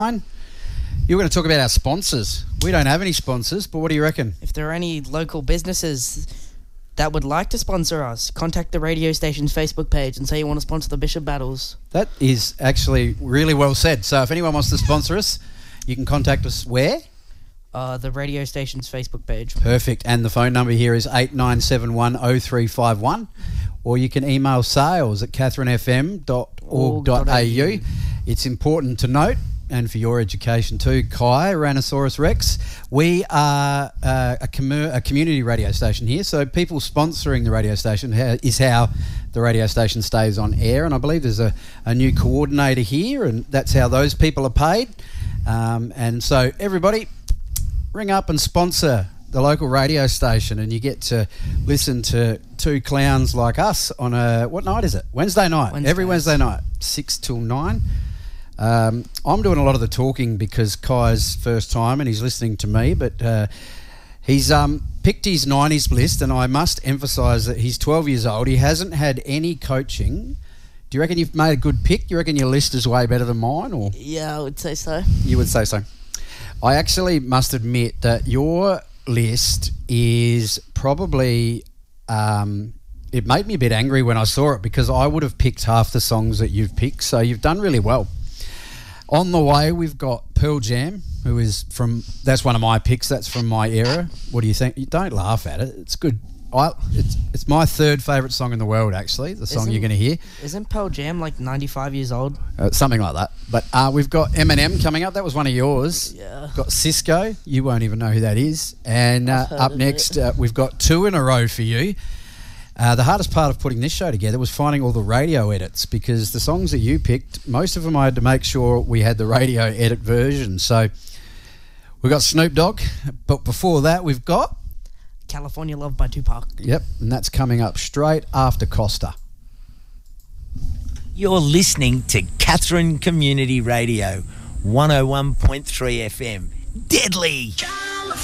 You were going to talk about our sponsors. We don't have any sponsors, but what do you reckon? If there are any local businesses that would like to sponsor us, contact the radio station's Facebook page and say you want to sponsor the Bishop Battles. That is actually really well said. So if anyone wants to sponsor us, you can contact us where? The radio station's Facebook page. Perfect. And the phone number here is 89710351, or you can email sales@catherinefm.org.au. It's important to note, and for your education too, Kai, Tyrannosaurus Rex, we are a community radio station here, so people sponsoring the radio station is how the radio station stays on air, and I believe there's a new coordinator here, and that's how those people are paid. And so everybody, ring up and sponsor the local radio station, and you get to listen to two clowns like us on what night is it? Wednesday night. Every Wednesday night, 6 till 9. I'm doing a lot of the talking because Kai's first time and he's listening to me, but he's picked his 90s list, and I must emphasise that he's 12 years old. He hasn't had any coaching. Do you reckon you've made a good pick? Do you reckon your list is way better than mine? Or Yeah, I would say so. You would say so. I actually must admit that your list is probably... it made me a bit angry when I saw it, because I would have picked half the songs that you've picked, so you've done really well. On the way, we've got Pearl Jam, who is from... That's one of my picks. That's from my era. What do you think? You don't laugh at it. It's good. It's my third favourite song in the world, actually, the song you're going to hear. Isn't Pearl Jam like 95 years old? Something like that. But we've got Eminem coming up. That was one of yours. Yeah. We've got Cisco. You won't even know who that is. And up next, we've got two in a row for you. The hardest part of putting this show together was finding all the radio edits, because the songs that you picked, most of them I had to make sure we had the radio edit version. So we've got Snoop Dogg, but before that we've got... California Love by Tupac. Yep, and that's coming up straight after Costa. You're listening to Katherine Community Radio, 101.3 FM. Deadly!